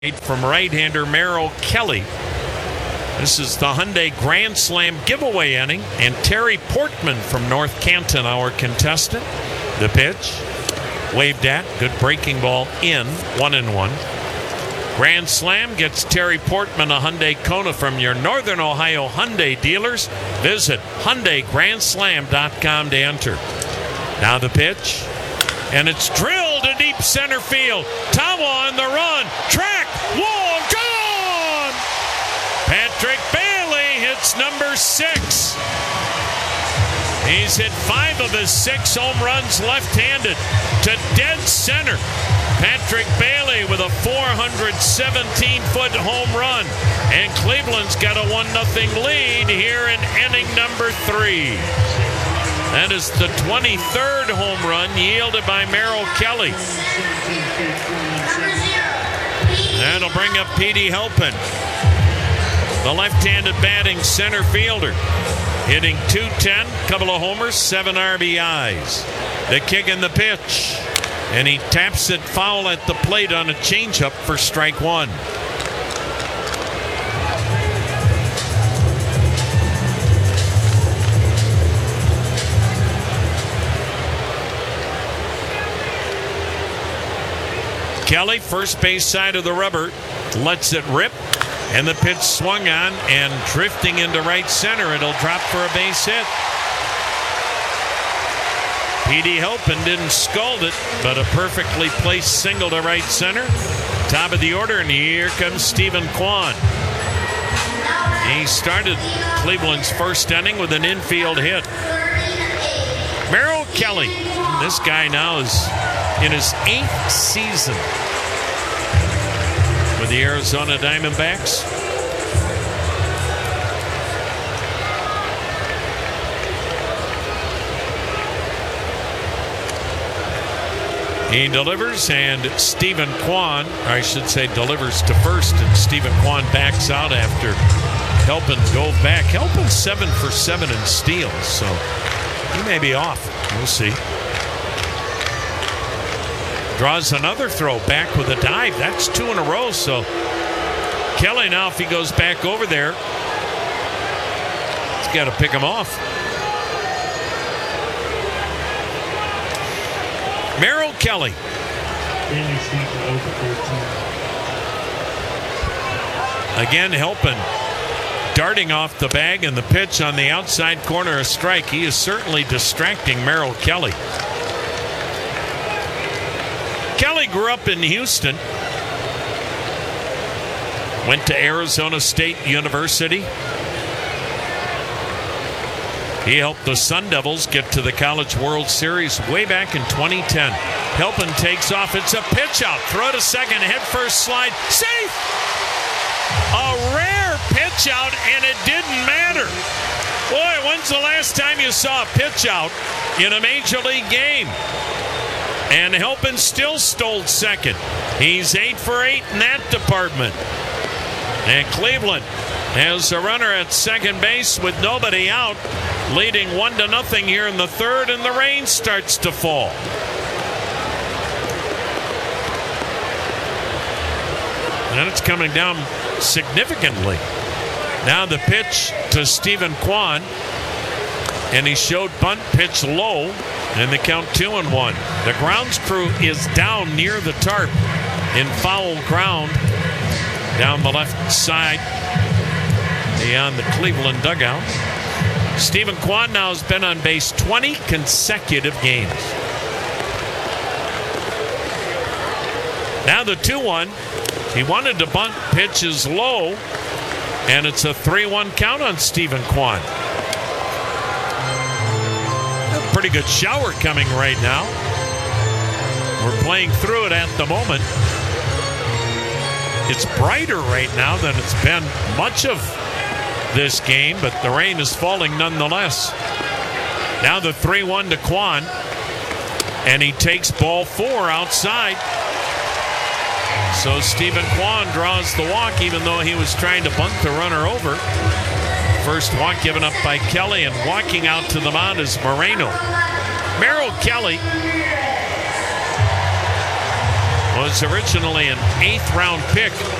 from right-hander Merrill Kelly. This is the Hyundai Grand Slam giveaway inning, and Terry Portman from North Canton, our contestant. The pitch, waved at, good breaking ball in, 1-1. Grand Slam gets Terry Portman a Hyundai Kona from your Northern Ohio Hyundai dealers. Visit HyundaiGrandSlam.com to enter. Now the pitch, and it's drilled to deep center field. Tawa on the run, track, wall, gone! Patrick Bailey hits number 6. He's hit 5 of his 6 home runs left-handed to dead center. Patrick Bailey with a 417-foot home run. And Cleveland's got a 1-0 lead here in inning number 3. That is the 23rd home run yielded by Merrill Kelly. That'll bring up Petey Helpin, the left-handed batting center fielder. Hitting .210, couple of homers, 7 RBIs. The kick and the pitch. And he taps it foul at the plate on a changeup for strike 1. Kelly, first base side of the rubber, lets it rip. And the pitch swung on and drifting into right center. It'll drop for a base hit. Petey Helpin didn't scald it, but a perfectly placed single to right center. Top of the order, and here comes Stephen Kwan. He started Cleveland's first inning with an infield hit. Merrill Kelly, this guy now is in his 8th season with the Arizona Diamondbacks. He delivers, and Stephen Kwan, or I should say delivers to first, and Stephen Kwan backs out after Helpin dove back. Helpin 7 for 7 in steals, so he may be off. We'll see. Draws another throw back with a dive. That's 2 in a row. So Kelly now, if he goes back over there, he's got to pick him off. Merrill Kelly. Again, Helpin darting off the bag, and the pitch on the outside corner, a strike. He is certainly distracting Merrill Kelly. Kelly grew up in Houston, went to Arizona State University. He helped the Sun Devils get to the College World Series way back in 2010. Helpin takes off. It's a pitch out. Throw to second. Head first slide. Safe! A rare pitch out, and it didn't matter. Boy, when's the last time you saw a pitch out in a Major League game? And Helpin still stole second. He's 8 for 8 in that department. And Cleveland has a runner at second base with nobody out, leading 1-0 here in the third, and the rain starts to fall. And it's coming down significantly. Now the pitch to Stephen Kwan, and he showed bunt pitch low, and the count 2-1. The grounds crew is down near the tarp in foul ground down the left side beyond the Cleveland dugout. Stephen Kwan now has been on base 20 consecutive games. Now the 2-1. He wanted to bunt, pitch is low, and it's a 3-1 count on Stephen Kwan. A pretty good shower coming right now. We're playing through it at the moment. It's brighter right now than it's been much of this game, but the rain is falling nonetheless. Now the 3-1 to Kwan, and he takes ball 4 outside. So Stephen Kwan draws the walk, even though he was trying to bunt the runner over. First walk given up by Kelly, and walking out to the mound is Moreno. Merrill Kelly was originally an 8th round pick